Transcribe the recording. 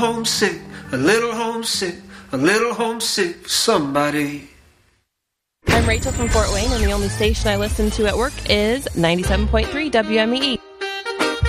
homesick, a little homesick, a little homesick for somebody. I'm Rachel from Fort Wayne, and the only station I listen to at work is 97.3 WMEE.